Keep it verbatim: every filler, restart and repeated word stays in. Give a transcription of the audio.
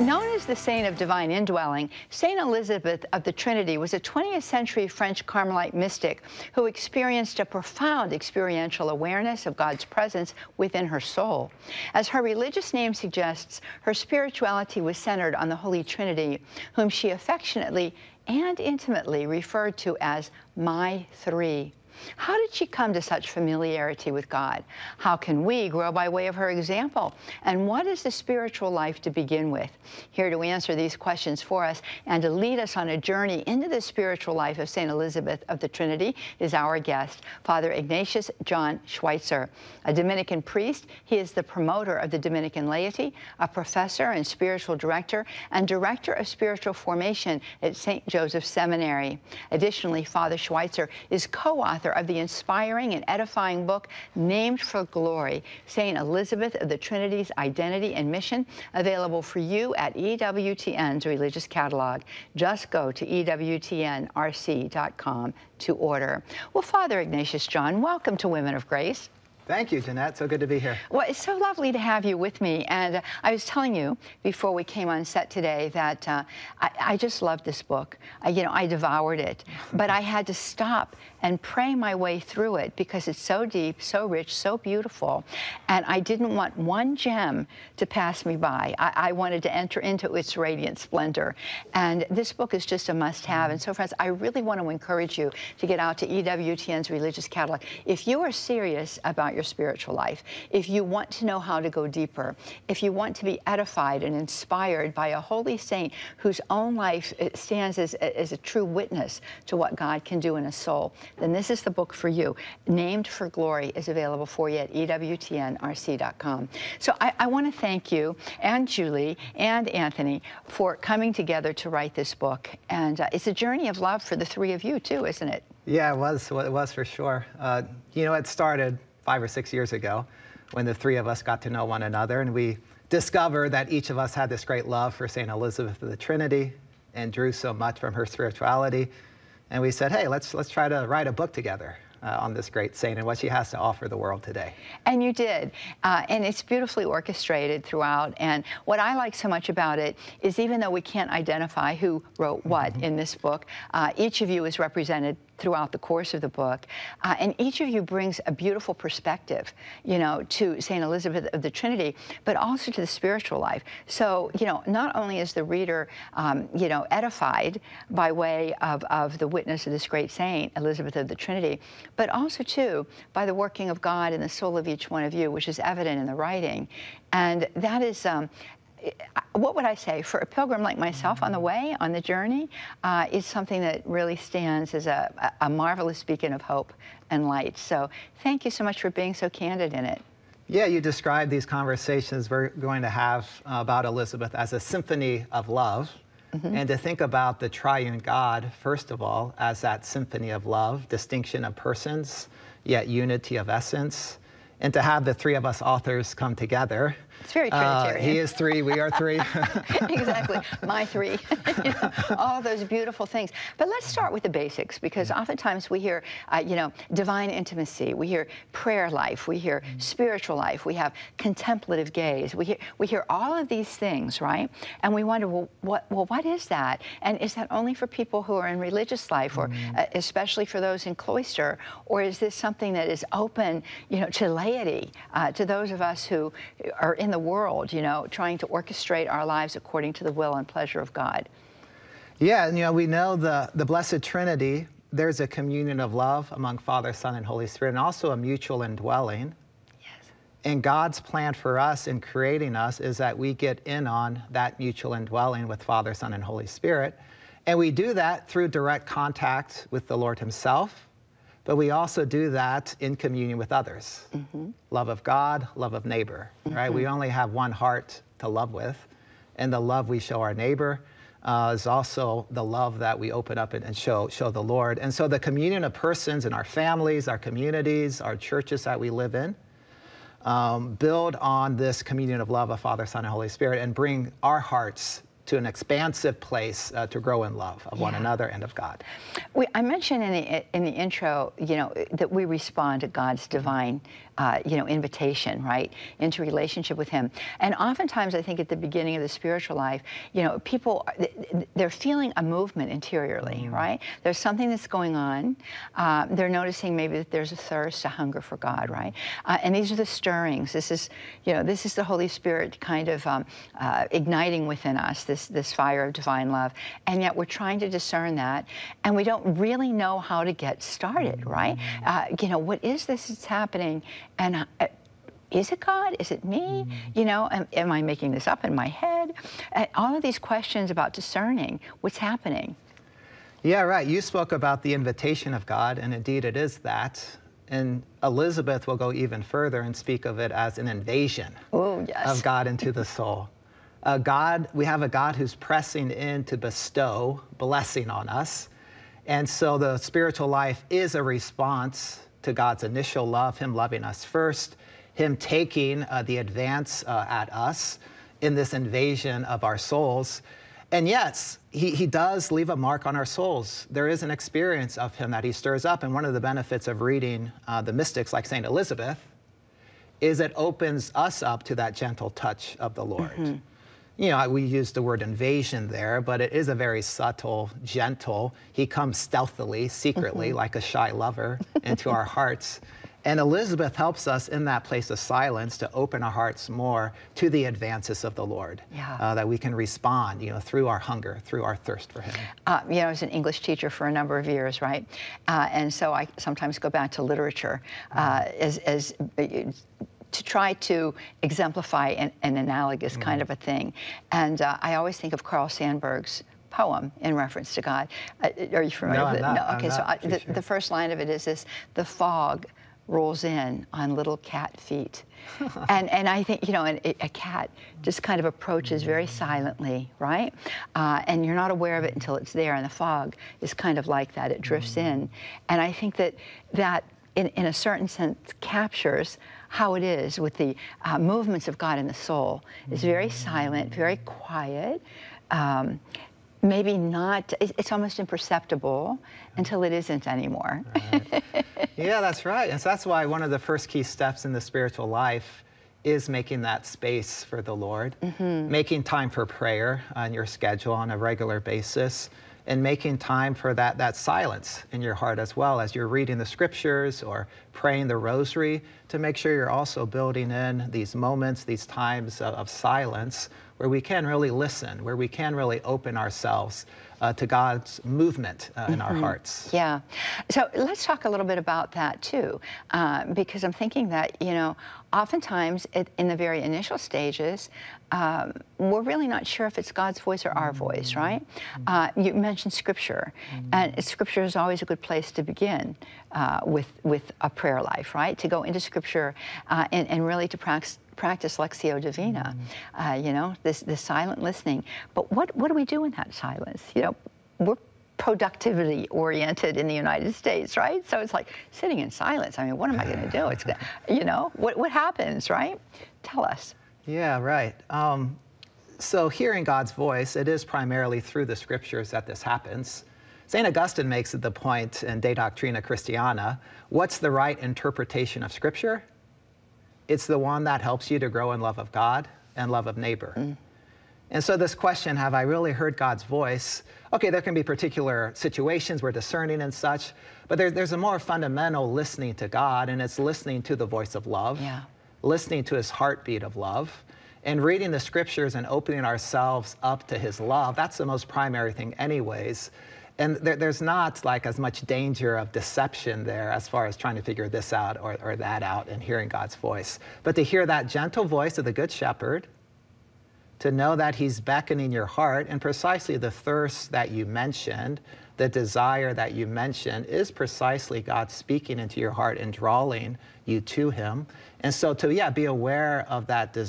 Known as the saint of divine indwelling, Saint Elizabeth of the Trinity was a twentieth century French Carmelite mystic who experienced a profound experiential awareness of God's presence within her soul. As her religious name suggests, her spirituality was centered on the Holy Trinity, whom she affectionately and intimately referred to as My Three. How did she come to such familiarity with God? How can we grow by way of her example? And what is the spiritual life to begin with? Here to answer these questions for us and to lead us on a journey into the spiritual life of Saint Elizabeth of the Trinity is our guest, Father Ignatius John Schweitzer. A Dominican priest, he is the promoter of the Dominican laity, a professor and spiritual director, and director of spiritual formation at Saint Joseph Seminary. Additionally, Father Schweitzer is co-author of the inspiring and edifying book Named for Glory, Saint Elizabeth of the Trinity's Identity and Mission, available for you at E W T N's Religious Catalog. Just go to E W T N R C dot com to order. Well, Father Ignatius John, welcome to Women of Grace. Thank you, Jeanette. So good to be here. Well, it's so lovely to have you with me. And uh, I was telling you before we came on set today that uh, I, I just loved this book. I, you know, I devoured it. But I had to stop and pray my way through it because it's so deep, so rich, so beautiful. And I didn't want one gem to pass me by. I, I wanted to enter into its radiant splendor. And this book is just a must-have. And so, friends, I really want to encourage you to get out to E W T N's Religious Catalog. If you are serious about your spiritual life, if you want to know how to go deeper, if you want to be edified and inspired by a holy saint whose own life stands as, as a true witness to what God can do in a soul, then this is the book for you. Named for Glory is available for you at E W T N R C dot com. So I, I want to thank you and Julie and Anthony for coming together to write this book. And uh, it's a journey of love for the three of you too, isn't it? Yeah, it was. It was for sure. Uh, you know, it started five or six years ago when the three of us got to know one another, and we discovered that each of us had this great love for Saint Elizabeth of the Trinity and drew so much from her spirituality. And we said, hey, let's, let's try to write a book together uh, on this great saint and what she has to offer the world today. And you did. Uh, and it's beautifully orchestrated throughout. And what I like so much about it is even though we can't identify who wrote what mm-hmm. in this book, uh, each of you is represented throughout the course of the book. Uh, and each of you brings a beautiful perspective, you know, to Saint Elizabeth of the Trinity, but also to the spiritual life. So, you know, not only is the reader, um, you know, edified by way of, of the witness of this great saint, Elizabeth of the Trinity, but also, too, by the working of God in the soul of each one of you, which is evident in the writing. And that is, um, what would I say, for a pilgrim like myself on the way, on the journey, uh, is something that really stands as a, a marvelous beacon of hope and light. So thank you so much for being so candid in it. Yeah, you described these conversations we're going to have uh, about Elizabeth as a symphony of love. Mm-hmm. And to think about the triune God, first of all, as that symphony of love, distinction of persons, yet unity of essence. And to have the three of us authors come together. It's very Trinitarian. Uh, he is three, we are three. Exactly, my three. You know, all those beautiful things. But let's start with the basics, because oftentimes we hear, uh, you know, divine intimacy, we hear prayer life, we hear spiritual life, we have contemplative gaze, we hear, we hear all of these things, right? And we wonder, well, what, well, what is that? And is that only for people who are in religious life, or mm. uh, especially for those in cloister, or is this something that is open, you know, to laity, uh, to those of us who are in the world, you know, trying to orchestrate our lives according to the will and pleasure of God? Yeah, and you know, we know the, the Blessed Trinity, there's a communion of love among Father, Son, and Holy Spirit, and also a mutual indwelling. Yes. And God's plan for us in creating us is that we get in on that mutual indwelling with Father, Son, and Holy Spirit. And we do that through direct contact with the Lord himself, but we also do that in communion with others. Mm-hmm. Love of God, love of neighbor, mm-hmm. right? We only have one heart to love with, and the love we show our neighbor uh, is also the love that we open up and, and show, show the Lord. And so the communion of persons in our families, our communities, our churches that we live in, um, build on this communion of love of Father, Son, and Holy Spirit and bring our hearts to an expansive place uh, to grow in love of one Yeah. another and of God. We, I mentioned in the in the intro, you know, that we respond to God's divine, uh, you know, invitation, right, into relationship with Him. And oftentimes, I think at the beginning of the spiritual life, you know, people they're feeling a movement interiorly, Mm. right? There's something that's going on. Uh, they're noticing maybe that there's a thirst, a hunger for God, right? Uh, and these are the stirrings. This is, you know, this is the Holy Spirit kind of um, uh, igniting within us this this fire of divine love. And yet we're trying to discern that, and we don't really know how to get started, right? Uh, you know, what is this that's happening? And uh, is it God? Is it me? Mm. You know, am, am I making this up in my head? Uh, all of these questions about discerning what's happening. Yeah, right. You spoke about the invitation of God, and indeed it is that. And Elizabeth will go even further and speak of it as an invasion oh, yes. of God into the soul. Uh, God, we have a God who's pressing in to bestow blessing on us. And so the spiritual life is a response to God's initial love, Him loving us first, Him taking uh, the advance uh, at us in this invasion of our souls. And yes, he, he does leave a mark on our souls. There is an experience of Him that He stirs up. And one of the benefits of reading uh, the mystics like Saint Elizabeth is it opens us up to that gentle touch of the Lord. Mm-hmm. You know, we use the word invasion there, but it is a very subtle, gentle. He comes stealthily, secretly, mm-hmm. like a shy lover into our hearts. And Elizabeth helps us in that place of silence to open our hearts more to the advances of the Lord, yeah. uh, that we can respond, you know, through our hunger, through our thirst for Him. Uh, you know, I was an English teacher for a number of years, right? Uh, and so I sometimes go back to literature uh, mm-hmm. as, as to try to exemplify an, an analogous mm-hmm. kind of a thing. And uh, I always think of Carl Sandburg's poem in reference to God. Uh, are you familiar no, with it? I'm not, no. Okay, I'm so I, the, sure. the first line of it is this: the fog rolls in on little cat feet. and and I think, you know, an, a cat just kind of approaches very silently, right? Uh, and you're not aware of it until it's there, and the fog is kind of like that. It drifts mm. in. And I think that that, in, in a certain sense, captures how it is with the uh, movements of God in the soul. It's very silent, very quiet. Um, maybe not, it's almost imperceptible until it isn't anymore. Right. Yeah, that's right. And so that's why one of the first key steps in the spiritual life is making that space for the Lord, mm-hmm. making time for prayer on your schedule on a regular basis, and making time for that, that silence in your heart as well as you're reading the scriptures or praying the rosary, to make sure you're also building in these moments, these times of, of silence where we can really listen, where we can really open ourselves uh, to God's movement uh, in mm-hmm. our hearts. Yeah. So let's talk a little bit about that too, uh, because I'm thinking that, you know, oftentimes it, in the very initial stages, um, we're really not sure if it's God's voice or our mm-hmm. voice, right? Mm-hmm. Uh, you mentioned Scripture, mm-hmm. and Scripture is always a good place to begin uh, with, with a prayer life, right? To go into Scripture uh, and, and really to practice practice Lectio Divina, mm. uh, you know, this, this silent listening. But what, what do we do in that silence? You know, we're productivity oriented in the United States, right? So it's like sitting in silence. I mean, what am I going to do? It's, you know, what, what happens, right? Tell us. Yeah, right. Um, so hearing God's voice, it is primarily through the scriptures that this happens. Saint Augustine makes it the point in De Doctrina Christiana, what's the right interpretation of Scripture? It's the one that helps you to grow in love of God and love of neighbor. Mm. And so this question, have I really heard God's voice? Okay, there can be particular situations where discerning and such, but there, there's a more fundamental listening to God, and it's listening to the voice of love, yeah. listening to His heartbeat of love, and reading the scriptures and opening ourselves up to His love. That's the most primary thing anyways. And there, there's not like as much danger of deception there as far as trying to figure this out or, or that out and hearing God's voice. But to hear that gentle voice of the Good Shepherd, to know that He's beckoning your heart, and precisely the thirst that you mentioned, the desire that you mentioned, is precisely God speaking into your heart and drawing you to Him. And so to, yeah, be aware of that desire.